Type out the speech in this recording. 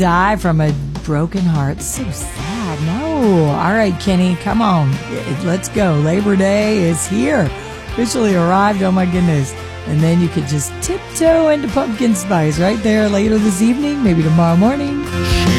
die from a broken heart. So sad. No. All right, Kenny, come on. Let's go. Labor Day is here. Officially arrived. Oh, my goodness. And then you could just tiptoe into pumpkin spice right there later this evening, maybe tomorrow morning.